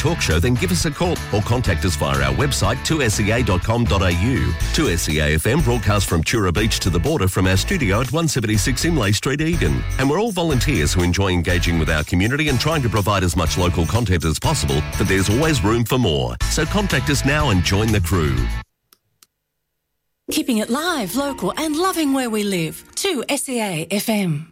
talk show, then give us a call or contact us via our website 2SEA.com.au. 2SEA FM broadcasts from Tura Beach to the border from our studio at 176 Imlay Street, Egan. And we're all volunteers who enjoy engaging with our community and trying to provide as much local content as possible, but there's always room for more. So contact us now and join the crew. Keeping it live, local and loving where we live. 2SEA FM.